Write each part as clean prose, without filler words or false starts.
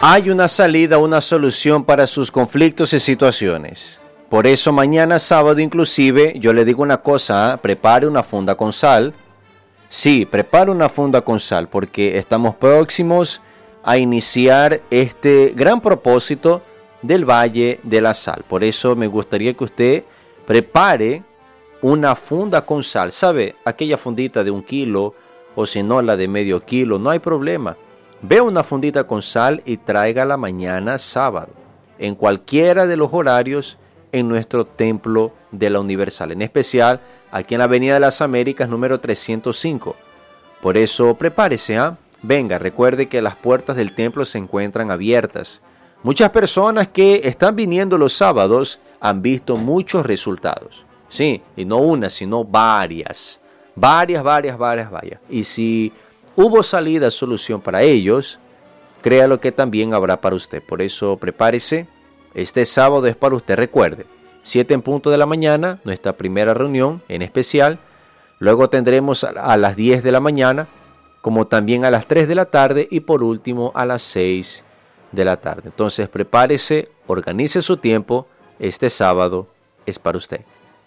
Hay una salida, una solución para sus conflictos y situaciones. Por eso mañana sábado inclusive yo le digo una cosa, prepare una funda con sal. Sí, prepare una funda con sal porque estamos próximos a iniciar este gran propósito del Valle de la Sal. Por eso me gustaría que usted prepare una funda con sal. ¿Sabe? Aquella fundita de 1 kilo o si no la de medio kilo, no hay problema. Ve una fundita con sal y tráigala mañana sábado, en cualquiera de los horarios en nuestro templo de la Universal, en especial aquí en la Avenida de las Américas número 305. Por eso prepárese, venga, recuerde que las puertas del templo se encuentran abiertas. Muchas personas que están viniendo los sábados han visto muchos resultados. Sí, y no una, sino varias. Varias. Y si hubo salida, solución para ellos, créalo que también habrá para usted. Por eso prepárese, este sábado es para usted. Recuerde, 7 en punto de la mañana, nuestra primera reunión en especial. Luego tendremos a las 10 de la mañana, como también a las 3 de la tarde y por último a las 6 de la tarde. Entonces prepárese, organice su tiempo, este sábado es para usted.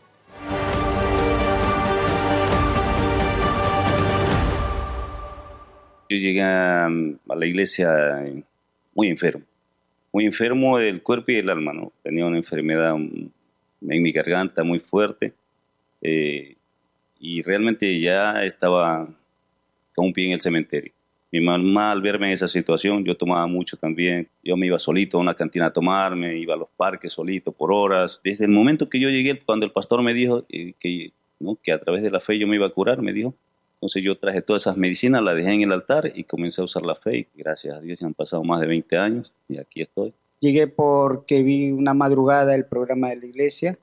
Yo llegué a la iglesia muy enfermo del cuerpo y del alma, ¿no? Tenía una enfermedad en mi garganta muy fuerte y realmente ya estaba con un pie en el cementerio. Mi mamá al verme en esa situación, yo tomaba mucho también, yo me iba solito a una cantina a tomar, me iba a los parques solito por horas. Desde el momento que yo llegué, cuando el pastor me dijo que a través de la fe yo me iba a curar, me dijo. Entonces yo traje todas esas medicinas, las dejé en el altar y comencé a usar la fe. Y gracias a Dios ya han pasado más de 20 años y aquí estoy. Llegué porque vi una madrugada el programa de la iglesia.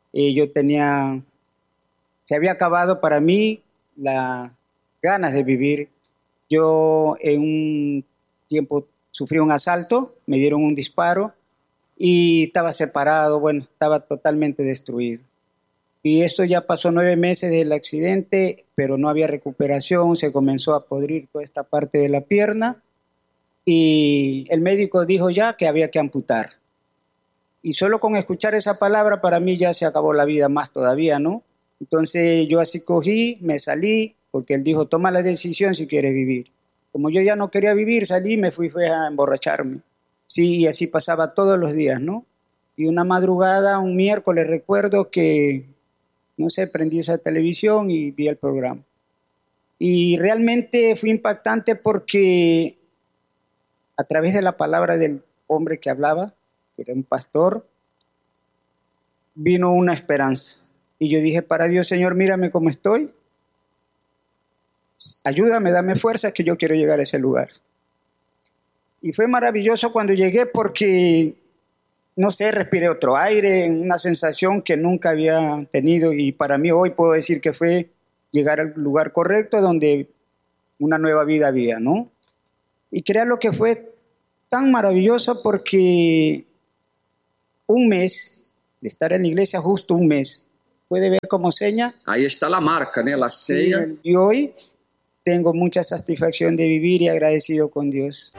Se había acabado para mí las ganas de vivir. Yo en un tiempo sufrí un asalto, me dieron un disparo y estaba separado, estaba totalmente destruido. Y esto ya pasó 9 meses del accidente, pero no había recuperación, se comenzó a podrir toda esta parte de la pierna y el médico dijo ya que había que amputar. Y solo con escuchar esa palabra para mí ya se acabó la vida más todavía, ¿no? Entonces yo así cogí, me salí, porque él dijo toma la decisión si quieres vivir. Como yo ya no quería vivir, salí y me fui a emborracharme. Sí, y así pasaba todos los días, ¿no? Y una madrugada, un miércoles, recuerdo que no sé, prendí esa televisión y vi el programa. Y realmente fue impactante porque a través de la palabra del hombre que hablaba, que era un pastor, vino una esperanza. Y yo dije para Dios, Señor, mírame cómo estoy. Ayúdame, dame fuerza, que yo quiero llegar a ese lugar. Y fue maravilloso cuando llegué porque no sé, respiré otro aire, una sensación que nunca había tenido y para mí hoy puedo decir que fue llegar al lugar correcto donde una nueva vida había, ¿no? Y créalo que fue tan maravilloso porque un mes, de estar en la iglesia justo un mes, puede ver como seña. Ahí está la marca, ¿no? La sella. Sí, y hoy tengo mucha satisfacción de vivir y agradecido con Dios.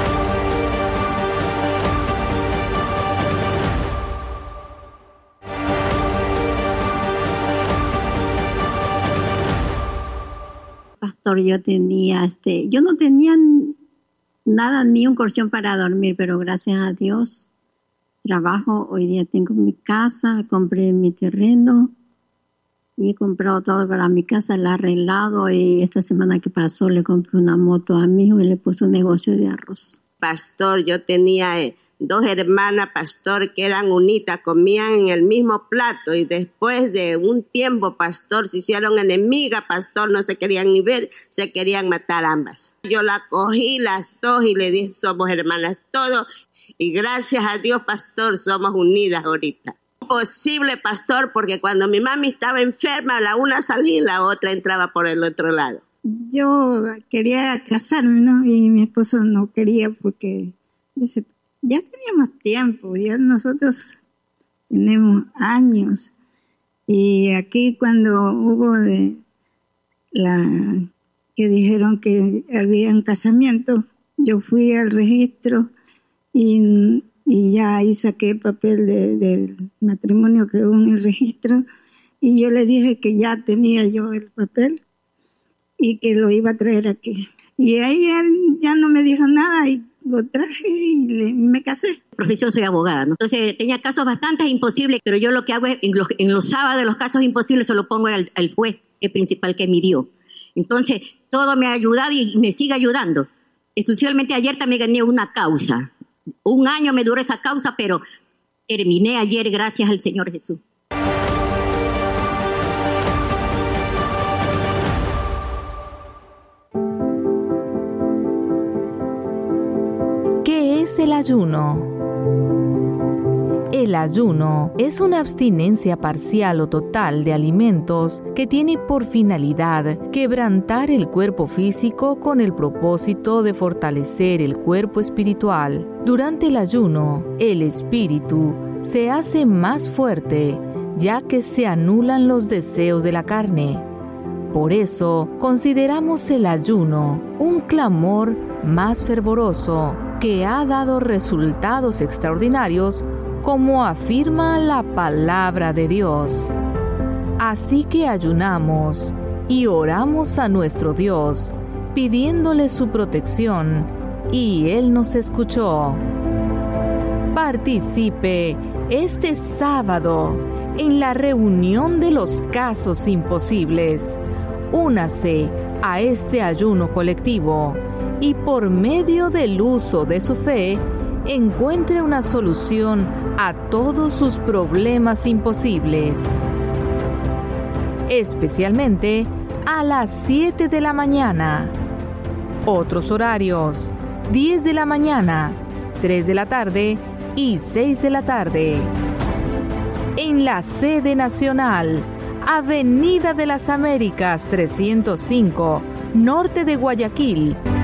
Pastor, yo no tenía nada, ni un colchón para dormir, pero gracias a Dios trabajo. Hoy día tengo mi casa, compré mi terreno y he comprado todo para mi casa, la he arreglado y esta semana que pasó le compré una moto a mi hijo y le puse un negocio de arroz. Pastor, yo tenía 2 hermanas, pastor, que eran unitas, comían en el mismo plato y después de un tiempo, pastor, se hicieron enemigas, pastor, no se querían ni ver, se querían matar ambas. Yo la cogí las 2 y le dije, somos hermanas todos y gracias a Dios, pastor, somos unidas ahorita. Posible, pastor, porque cuando mi mami estaba enferma, la una salía y la otra entraba por el otro lado. Yo quería casarme, ¿no? Y mi esposo no quería porque dice, ya teníamos tiempo, ya nosotros tenemos años. Y aquí cuando hubo que dijeron que había un casamiento, yo fui al registro y ya ahí saqué el papel del matrimonio que hubo en el registro, y yo le dije que ya tenía yo el papel y que lo iba a traer aquí. Y ahí él ya no me dijo nada y lo traje y me casé. Profesión soy abogada, ¿no? Entonces tenía casos bastante imposibles, pero yo lo que hago es, en los sábados de los casos imposibles, se lo pongo al juez principal que me dio. Entonces todo me ha ayudado y me sigue ayudando. Exclusivamente ayer también gané una causa. 1 año me duró esa causa, pero terminé ayer gracias al Señor Jesús. ¿Qué es el ayuno? El ayuno es una abstinencia parcial o total de alimentos que tiene por finalidad quebrantar el cuerpo físico con el propósito de fortalecer el cuerpo espiritual. Durante el ayuno, el espíritu se hace más fuerte, ya que se anulan los deseos de la carne. Por eso, consideramos el ayuno un clamor más fervoroso que ha dado resultados extraordinarios, como afirma la palabra de Dios. Así que ayunamos y oramos a nuestro Dios, pidiéndole su protección, y Él nos escuchó. Participe este sábado en la reunión de los casos imposibles. Únase a este ayuno colectivo y por medio del uso de su fe, encuentre una solución a todos sus problemas imposibles. Especialmente a las 7 de la mañana. Otros horarios: 10 de la mañana, 3 de la tarde y 6 de la tarde. En la sede nacional, Avenida de las Américas 305, norte de Guayaquil,